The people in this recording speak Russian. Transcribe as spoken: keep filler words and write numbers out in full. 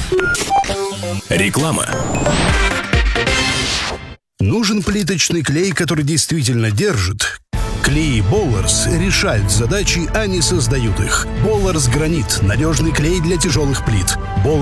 Реклама. Нужен плиточный клей, который действительно держит? Клей Болларс решают задачи, а не создают их. Болларс Гранит – надежный клей для тяжелых плит.